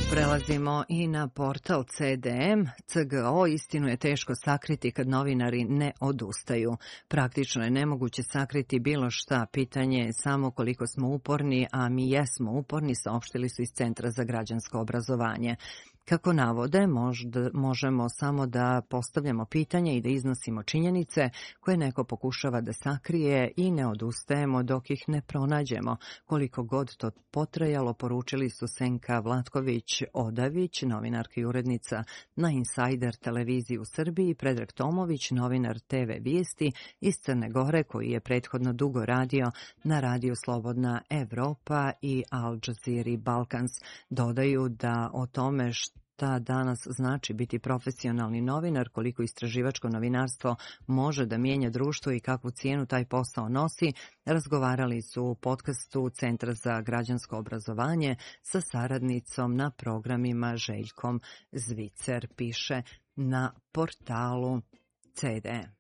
Prelazimo i na portal CDM. CGO, istinu je teško sakriti kad novinari ne odustaju. Praktično je nemoguće sakriti bilo šta. Pitanje je samo koliko smo uporni, a mi jesmo uporni, saopštili su iz Centra za građansko obrazovanje. Kako navode, možemo samo da postavljamo pitanje i da iznosimo činjenice koje neko pokušava da sakrije i ne odustajemo dok ih ne pronađemo. Koliko god to potrajalo, poručili su Senka Vlatković-Odavić, novinarka i urednica na Insider televiziji u Srbiji, i Predrag Tomović, novinar TV Vijesti iz Crne Gore, koji je prethodno dugo radio na radiju Slobodna Evropa i Al Jazeera Balkans. Dodaju da o tome šta danas znači biti profesionalni novinar, koliko istraživačko novinarstvo može da mijenja društvo i kakvu cijenu taj posao nosi, razgovarali su u podcastu Centra za građansko obrazovanje sa saradnicom na programima Željkom Zvicer, piše na portalu CD.